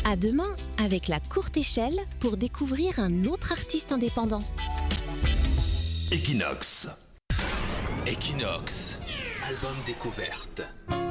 À demain avec La Courte Échelle pour découvrir un autre artiste indépendant. Equinox, album découverte.